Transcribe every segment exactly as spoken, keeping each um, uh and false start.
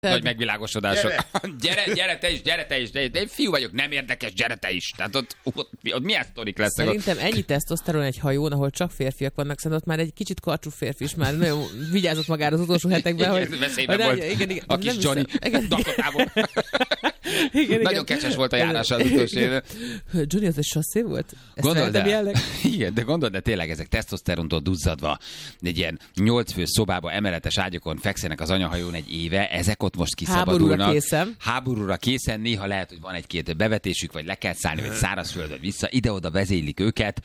Nagy megvilágosodások. Gyere. gyere, gyere te is, gyere te is. De én fiú vagyok, nem érdekes, gyere te is. Tehát ott, ott, ott milyen sztorik lesznek? Szerintem ennyi tesztoszteron egy hajón, ahol csak férfiak vannak, szerintem ott már egy kicsit karcsú férfi is már nagyon vigyázott magára az utolsó hetekben. Igen, hogy, veszélyben hogy volt igen, igen, a kis Johnny Dakotából. Igen, nagyon igen. kecses volt a járása az utolsó éve. Johnny, az egy sasszé volt? Ezt Gondold el. Jelleg? Igen, de gondold, de tényleg ezek tesztoszterontól duzzadva, egy ilyen nyolc fő szobába, emeletes ágyakon fekszenek az anyahajón egy éve, ezek ott most kiszabadulnak. Háborúra készen. Háborúra készen, néha lehet, hogy van egy-két bevetésük, vagy le kell szállni, vagy szárazföldön vissza, ide-oda vezénylik őket,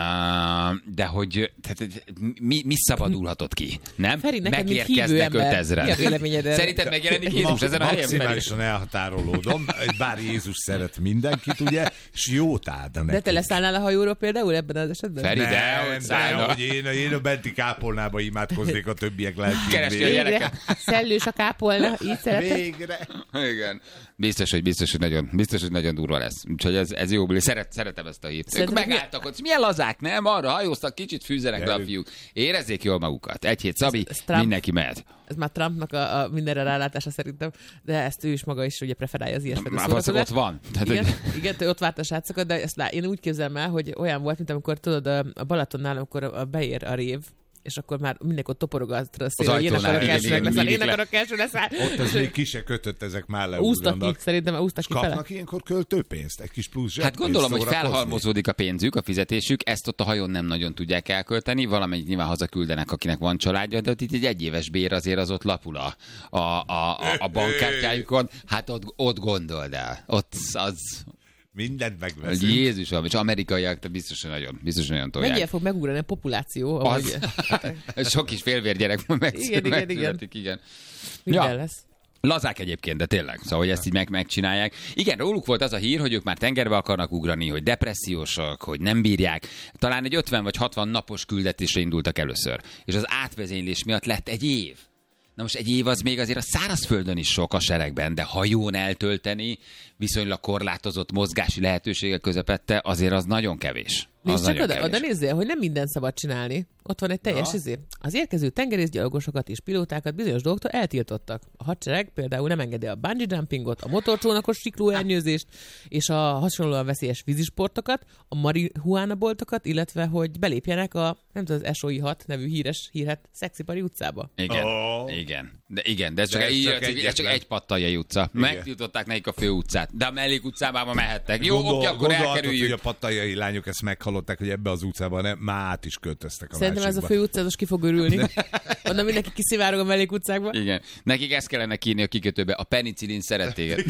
de hogy tehát, mi, mi szabadulhatott ki? Nem? Feri, neked, mint hívő ember, mi a véleményed erre? Szerinted megjelenik Jézus ezen a helyen? Maximálisan elhatárolódom, bár Jézus szeret mindenkit, ugye, és jót állna neki. De te leszállnál a hajóról például ebben az esetben? Feri, de, Nem, de hogy én, én a benti kápolnába imádkoznék a többiek Keresti a lelkén. gyereket. Szellős a kápolna, így szereted? Végre. Igen. Biztos, hogy biztos, hogy nagyon, biztos, hogy nagyon durva lesz. Úgyhogy ez, ez jó, Szeret, szeretem ezt a hírt. Ők megálltak ott. Milyen lazák, nem? Arra hajóztak, kicsit fűzzenek le a fiúk. Érezzék jól magukat. Egy hét Szabi, ez, ez mindenki mehet. Ez már Trumpnak a, a mindenre rálátása szerintem, de ezt ő is maga is ugye preferálja az ilyesfajta Már szórakozást. ott van. Tehát, igen, hogy... igen, ott várt a srácokat, de ezt lá, én úgy képzelem el, hogy olyan volt, mint amikor tudod, a Balatonnál, amikor beér a rév, és akkor már mindenki ott toporogat a szél, hogy én akarok elsőnek leszel, én akarok első leszel. Ott az még ki se kötött, ezek már úsztak leúzganak. ki, szerintem úsztak ki fele. Kapnak ilyenkor költőpénzt, egy kis plusz Hát gondolom, hogy felhalmozódik a pénzük, a fizetésük, ezt ott a hajón nem nagyon tudják elkölteni, valamennyit nyilván hazaküldenek, akinek van családja, de ott itt egy egyéves bér azért az ott lapul a, a, a, a bankkártyájukon. Hát ott, ott gondold el. Ott az... Mindent megveszünk. Jézusom, és amerikaiak biztos, hogy nagyon, biztos, hogy nagyon tolják. Mennyire fog megugrani a populáció? Az, az sok kis félvérgyerek megszületik. Igen, igen, igen. igen. Minden Ja. lesz. Lazák egyébként, de tényleg, szóval, hogy ezt így meg, megcsinálják. Igen, róluk volt az a hír, hogy ők már tengerbe akarnak ugrani, hogy depressziósak, hogy nem bírják. Talán egy ötven vagy hatvan napos küldetésre indultak először. És az átvezénylés miatt lett egy év. Na most egy év az még azért a szárazföldön is sok a seregben, de hajón eltölteni viszonylag korlátozott mozgási lehetőségek közepette azért az nagyon kevés. Nézd csak oda, oda nézzél, hogy nem mindent szabad csinálni. Ott van egy teljes izé. Az érkező tengerészgyalogosokat és pilótákat bizonyos dolgoktól eltiltottak. A hadsereg például nem engedi a bungee jumpingot, a motorcsónakos siklóernyőzést és a hasonlóan veszélyes vízisportokat, a marihuána boltokat, illetve hogy belépjenek a nem tudom, az es o i hat nevű híres hírhet Szexipari utcába. Igen, oh. igen. De igen, de ez csak, de ez egy, csak, ez csak egy pattaljai utca. Megtiltották nekik a fő utcát, de a mellékutcában mehettek. Jó, Gondol, oké, akkor elkerüljük. hogy a pattaljai lányok ezt meghallották, hogy ebbe az utcában nem, már át is költöztek a Szerintem másikba. ez a fő utca, az ki fog örülni. Onnan mindenki kiszivárog a mellékutcákba. Igen. Nekik ezt kellene kírni a kikötőbe. A penicillin szeret téged.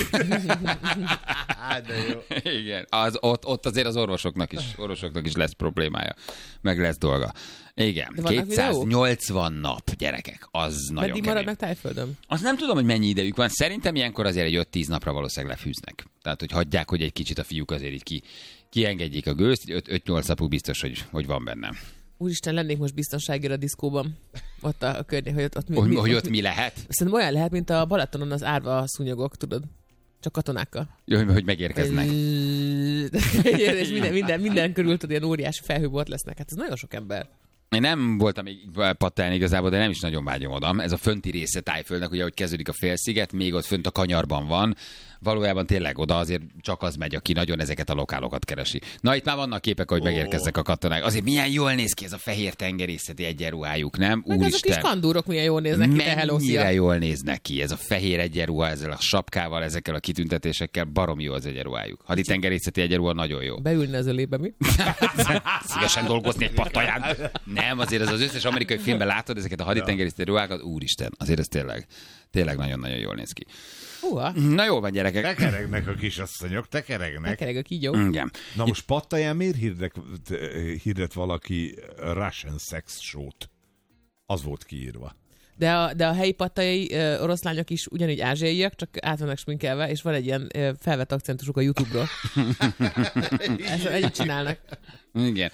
De jó. Igen. Az, ott, ott azért az orvosoknak is, orvosoknak is lesz problémája. Meg lesz dolga. Igen. kétszáznyolcvan nap, gyerekek. Az nagyon Meddig kemény. maradnak Tájföldön? Azt nem tudom, hogy mennyi idejük van. Szerintem ilyenkor azért egy öt-tíz napra valószínűleg lefűznek. Tehát, hogy hagyják, hogy egy kicsit a fiúk azért így ki, kiengedjék a gőzt. öt-nyolc napuk biztos, hogy, hogy van benne. Úristen, lennék most biztonságira a diszkóban. Ott a, a környék, hogy ott, ott mi, Hogy, mi, hogy ott, ott mi lehet? Szerintem olyan lehet, mint a Balatonon az árva szúnyogok, tudod? Csak katonákkal. Jó, hogy megérkeznek. És minden, minden, minden körül tudod, ilyen óriási felhőbort lesznek. Hát ez nagyon sok ember. Én nem voltam még pattelni igazából, de nem is nagyon vágyom oda. Ez a fönti része Tájföldnek, ugye, hogy kezdődik a félsziget, még ott fönt a kanyarban van. Valójában tényleg oda azért csak az megy, aki nagyon ezeket a lokálokat keresi. Na, itt már vannak képek, hogy megérkeznek a katonák. Azért milyen jól néz ki ez a fehér tengerészeti egyenruhájuk, nem? Meg azok is kandúrok milyen jól néznek ki, te hello, szia. Mennyire jól néznek ki ez a fehér egyenruha, ezzel a sapkával, ezekkel a kitüntetésekkel, baromi jó az egyenruhájuk. Haditengerészeti egyenruha nagyon jó. Beülne az ölébe, mi? Szívesen dolgozni egy pattaján. Nem, azért az az összes amerikai filmben látod ezeket a haditengerészeti ruhákat, úristen, azért ez tényleg, tényleg nagyon-nagyon jól néz ki. Húha. Na jó van, gyerekek. Tekeregnek a kisasszonyok, tekeregnek. Tekereg a kígyó. Igen. Na most Pattaján miért hirdet, hirdet valaki Russian sex show-t? Az volt kiírva. De a, de a helyi pattajai uh, oroszlányok is ugyanígy ázsiaiak, csak át vannak sminkelve, és van egy ilyen uh, felvett akcentusuk a YouTube-ról. Ezt együtt csinálnak. Igen.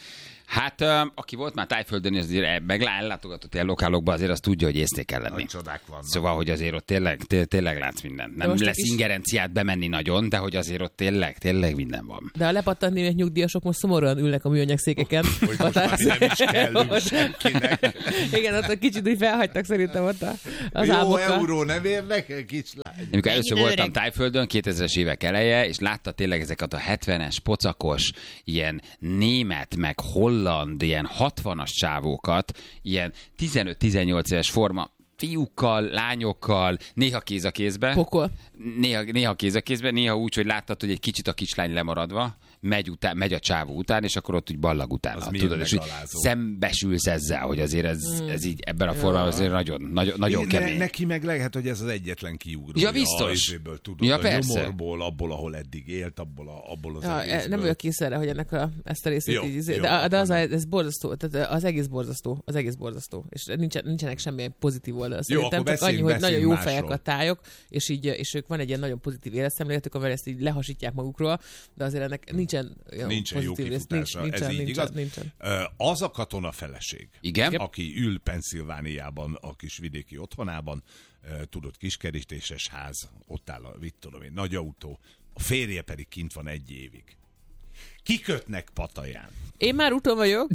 Hát, uh, aki volt már Tájföldön, azért meg ellátogatott ilyen lokálokba, azért azt tudja, hogy észnél kell lenni. Nagy csodák vannak. Szóval, hogy azért ott tényleg, té- tényleg látsz mindent. Nem lesz is ingerenciát bemenni nagyon, de hogy azért ott tényleg, tényleg minden van. De a lepattant német nyugdíjasok most szomorúan ülnek a műanyag székeken. Hogy most már nem is kellünk senkinek. Igen, ott a kicsit úgy felhagytak szerintem ott a, az Jó álmokkal. euró nem érnek, kicslány. Amikor először voltam Tájföldön, kétezres évek eleje, és látta tényleg ezeket a hetvenes, pocakos, ilyen német, meg holland, ilyen hatvanas csávókat, ilyen tizenöt-tizennyolc éves forma, fiúkkal, lányokkal, néha kéz a kézbe. Pokol. Néha, néha kéz a kézbe, néha úgy, hogy láttad, hogy egy kicsit a kislány lemaradva, megy, után, megy a csávó után, és akkor ott úgy ballag utána. Tudod, és szembesülsz ezzel, hogy azért ez, mm. ez így ebben a formában azért nagyon, nagyon, nagyon kemény. Ne, neki meg lehet, hogy ez az egyetlen kiugró. Ja, biztos. A, tudod, ja, a persze. nyomorból, abból, ahol eddig élt, abból, a, abból az ja, egészből. Nem vagyok kész erre, hogy ennek a, ezt a részét jó, így... Jó, de, de az, a, ez borzasztó, tehát az egész borzasztó, az egész borzasztó. És nincsen, nincsenek semmilyen pozitív oldal. Szerintem csak annyi, hogy nagyon jó másról. Fejek a tájok, és, így, és ők van egy ilyen nagyon pozitív életszemléletük, amivel ezt így lehasítják magukról, de azért ennek nincsen, nincsen jó kifutása. Nincs, nincsen, ez így nincsen, igaz? Nincsen. Az a katona feleség, igen? aki ül Pennsylvániában, a kis vidéki otthonában, tudod, kiskerítéses ház, ott áll a, mit tudom én, nagy autó, a férje pedig kint van egy évig. Kikötnek Pataján. Én már úton vagyok.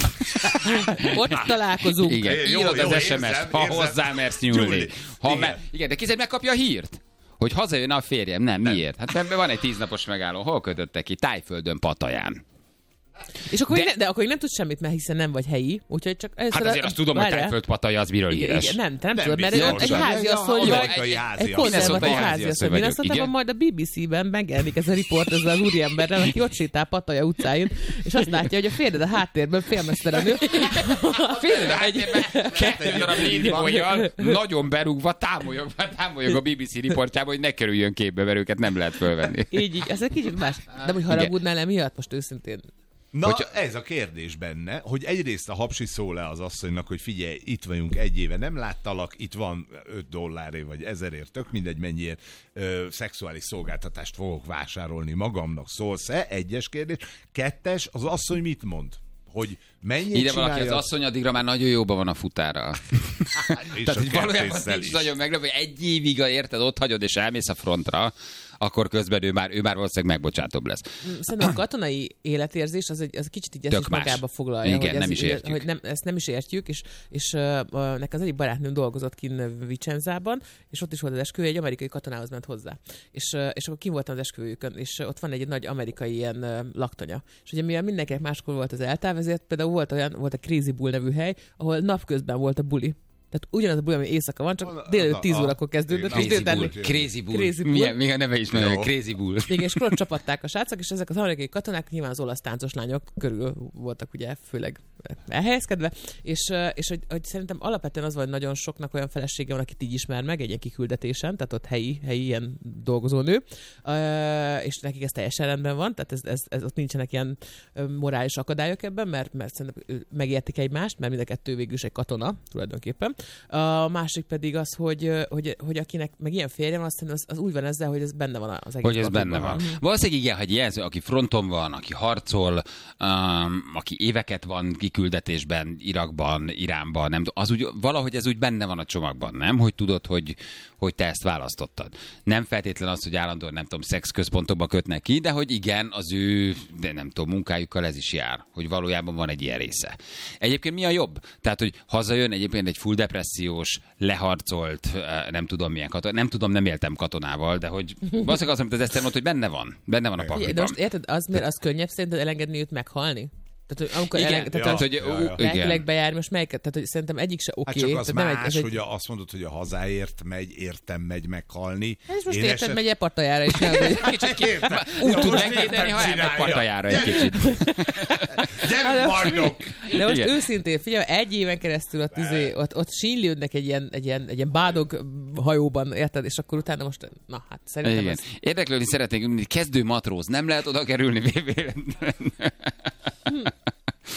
Ott találkozunk. Igen, jó, írod jó, az es em es-t, ha érzem. hozzá mersz nyúlni. Gyuri, Ha igen. me- igen, de kézzel megkapja a hírt, hogy hazajön a férjem. Nem, miért? Hát mert van egy tíznapos megálló. Hol kötöttek ki? Tájföldön, Pataján. És akkor De- de... Ne, de akkor nem tudsz semmit, mert hiszen nem vagy helyi, úgyhogy csak... Hát azért azt tudom, hogy Tájföld Pataja az miről Igen, híres. igen, nem, te nem, Nem tudod, mert biztos. egy háziasszony Jó, vagy, amerikai egy háziasszony. konzervatív Minnesota háziasszony. háziasszony Minnesotában vagyok, majd a bé bé cé-ben megjelenik ez a riport ezzel az úriemberrel, aki ott sétál Pattaja utcáin, és azt látja, hogy a férjed a háttérben félmeztelenül. A férjed egy... Kettő darab lédibolyjal nagyon berúgva támolyog, támolyog a bé bé cé riportjába, hogy ne kerüljön képbe, mert őket nem lehet fölvenni. Így, így, ez egy kicsit más. De hogy haragudnál emiatt most őszintén? Na, Hogyha- ez a kérdés benne, hogy egyrészt a hapsi szól le az asszonynak, hogy figyelj, itt vagyunk egy éve, nem láttalak, itt van öt dollárért vagy ezerért, tök mindegy mennyiért ö, szexuális szolgáltatást fogok vásárolni magamnak, szólsz-e? Egyes kérdés. Kettes, az asszony mit mond? Hogy mennyit Ide valaki az csinálja? asszony addigra már nagyon jóban van a futára. És Tehát, a hogy valójában kertésszel nincs is. nagyon meglepő, hogy egy évig érted, ott hagyod és elmész a frontra, akkor közben ő már, ő már valószínűleg megbocsátóbb lesz. Szerintem a katonai életérzés az egy, az kicsit így ezt Tök is más. magába foglalja. Igen, hogy nem ez, is értjük. Hogy nem, ezt nem is értjük, és, és uh, nekem az egyik barátnőm dolgozott kint Vicenzában, és ott is volt az esküvő, egy amerikai katonához ment hozzá. És, uh, és akkor kim voltam az esküvőjükön, és ott van egy nagy amerikai ilyen uh, laktanya. És ugye mivel mindenkinek máskor volt az eltáv, ezért például volt olyan, volt a Crazy Bull nevű hely, ahol napközben volt a buli. Tehát ugyanaz a buli, ami éjszaka van, csak délelőtt tíz órakor kezdődött, és Crazy délután... Bull. Crazy Bull. Crazy Bull. Milyen, még a neve is mondja, Jó. Crazy Bull. Igen, és akkor ott csapatták a srácok, és ezek az amerikai katonák nyilván az olasz táncos lányok körül voltak ugye főleg elhelyezkedve, és, és hogy, hogy szerintem alapvetően az van, hogy nagyon soknak olyan felesége van, akit így ismer meg egy ilyen kiküldetésen, tehát ott helyi, helyi ilyen dolgozónő, és nekik ez teljesen rendben van, tehát ez, ez, ez, ott nincsenek ilyen morális akadályok ebben, mert, mert szerintem megértik egymást, mert mind a kettő végül is egy katona tulajdonképpen. A másik pedig az, hogy, hogy, hogy akinek meg ilyen férje van, azt az, az úgy van ezzel, hogy ez benne van az egész. Hogy ez benne van. van. Valószínűleg igen, hogy jelző, aki fronton van, aki harcol, um, aki éveket van kiküldetésben, Irakban, Iránban, nem az úgy, valahogy ez úgy benne van a csomagban, nem? Hogy tudod, hogy, hogy te ezt választottad. Nem feltétlen az, hogy állandóan, nem tudom, szexközpontokba kötnek ki, de hogy igen, az ő, de nem tudom, munkájukkal ez is jár, hogy valójában van egy ilyen része. Egyébként mi a jobb? Tehát, hogy hazajön egyébként egy full depressziós, leharcolt, nem tudom milyen katona, nem tudom, nem éltem katonával, de hogy valószínűleg az, amit az Eszter mondta, hogy benne van. Benne van a pakliban. De most érted, az, miért az könnyebb szerinted elengedni őt meghalni? Tehát, hogy amikor Igen, eleng, tehát, ja, hogy ja, ja. lelkileg bejár, most melyiket? Tehát, hogy szerintem egyik se oké. Hát csak az tehát nem más, egy, ez hogy egy... azt mondod, hogy a hazáért megy, értem megy meghalni. Hát és most Én érted, eset- megy el Pattajára is. Nem, hogy... Kicsit kép, úgy tud megvédeni, ha elmegy Pattajára egy kicsit. Gyere, bajnok! De most Igen. őszintén, figyelj, egy éven keresztül ott, izé, ott, ott sínylődnek egy ilyen, egy, ilyen, egy ilyen bádog hajóban, érted? És akkor utána most, na hát szerintem Igen. ez... Érdeklődni szeretnék, mint kezdő matróz. Nem lehet oda kerülni.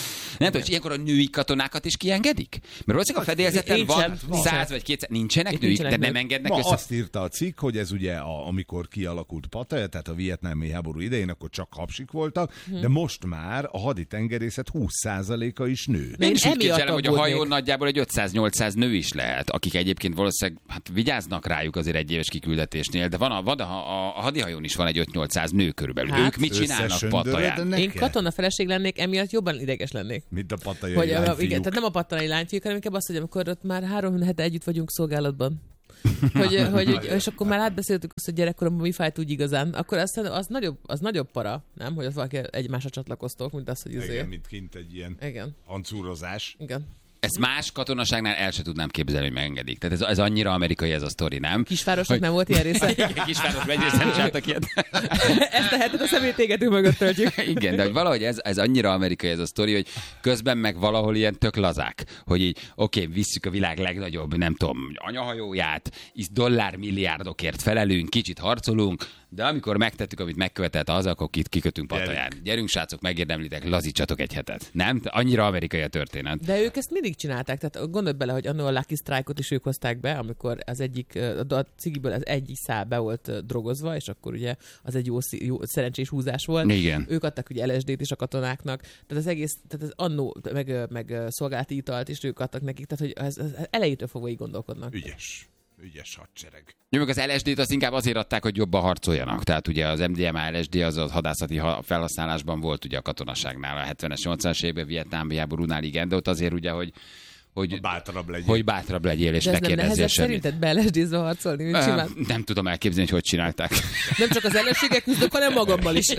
Nem tudom, hogy ilyenkor a női katonákat is kiengedik? Mert valószínűleg a fedélzeten Nincsen, van száz vagy kétszáz, nincsenek nőik, de nem engednek Ma össze. azt írta a cikk, hogy ez ugye, a, amikor kialakult Pattaya, tehát a vietnámi háború idején, akkor csak hapsik voltak, hm. de most már a haditengerészet húsz százaléka is nő. Én is úgy emiatt képzelem, hogy a aggódnék. hajón nagyjából egy ötszáz-nyolcszáz nő is lehet, akik egyébként valószínűleg hát vigyáznak rájuk azért egy éves kiküldetésnél, de van a, van a, a, a hadihajón is van egy öt-nyolcszáz nő körülbelül. Hát, ők mit csinálnak Pattayán? Én katona feleség lennék, emiatt jobban ideges lennék. Mint a pattayai Hogy, a, lányfiúk. igen, tehát nem a pattanai lányfiúk, hanem inkább azt, hogy amikor ott már három hete együtt vagyunk szolgálatban. hogy, hogy, és akkor már átbeszéltük azt, hogy gyerekkoromban mi fájt úgy igazán, akkor az, az, nagyobb, az nagyobb para, nem? Hogy az valaki egymásra csatlakoztok, mint az, hogy azért. Igen, mint kint egy ilyen igen. hancúrozás. Igen. Ezt más katonaságnál el se tudnám képzelni, hogy megengedik. Tehát ez, ez annyira amerikai ez a sztori, nem? Kisvárosnak hogy... nem volt ilyen része. Kisváros egyrészt nem csináltak ilyet. Ezt a hetet a szemétégető mögött töltjük. Igen, de hogy valahogy ez, ez annyira amerikai ez a sztori, hogy közben meg valahol ilyen tök lazák, hogy így oké, okay, visszük a világ legnagyobb, nem tudom, anyahajóját, is dollármilliárdokért felelünk, kicsit harcolunk, de amikor megtettük, amit megkövetelt az, akkor itt kikötünk Pattayán. Gyerünk, srácok, megérdemlitek, lazítsatok egy hetet. Nem? Annyira amerikai a történet. De ők ezt mindig csinálták. Tehát gondolj bele, hogy annól a Lucky Strike-ot is ők hozták be, amikor az egyik, a cigiből az egyik szál be volt drogozva, és akkor ugye az egy jó, jó szerencsés húzás volt. Igen. Ők adtak ugye el es dét is a katonáknak. Tehát az egész, tehát az annó, meg, meg szolgálati italt is ők adtak nekik. Tehát, hogy ez, ez elejétől fogva így gondolkodnak. Ügyes. Ügyes hadsereg. Jó, meg az el es dét azt inkább azért adták, hogy jobban harcoljanak. Tehát ugye az em dé em á el es dé az a hadászati felhasználásban volt ugye a katonaságnál a hetvenes, nyolcvanas években, vietnámi háborúnál, igen, de ott azért ugye, hogy hogy bátrabb legyél. Hogy bátrabb legyél, és de ne ez nem kérdezzél nehezebb semmit. szerinted be el es dé-zve harcolni, mint simán? Nem tudom elképzelni, hogy hogy csinálták. Nem csak az ellenségek küzdök, hanem magammal is.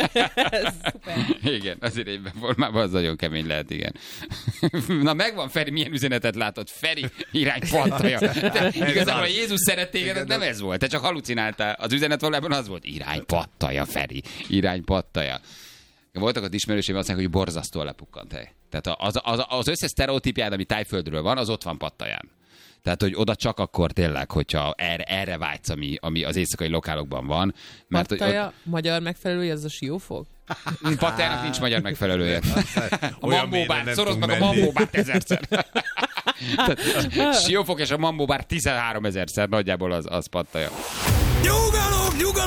Ez szuper. Igen, azért egyben formában az nagyon kemény lehet, igen. Na megvan, Feri, milyen üzenetet látod? Feri, irány Pattaya. Igazából a Jézus szeret téged, az nem ez volt. Te csak halucináltál. Az üzenet valójában az volt, irány Pattaya, Feri, irány Pattaya. Voltak ott ismerőseim, azt mondják, hogy borzasztóan lepukkant hely. Tehát az, az, az összes sztereotípjád, ami Tájföldről van, az ott van Pattayán. Tehát, hogy oda csak akkor tényleg, hogyha erre, erre vágysz, ami, ami az éjszakai lokálokban van. Mert Pattaya, ott... magyar megfelelője, az a Siófok? Pattayának nincs magyar megfelelője. A Mambóbár, szorozd meg a Mambóbárt ezerszer. A Siófok és a Mambóbár tizenhárom ezerszer nagyjából az, az Pattaya. Nyugalom, nyugalom!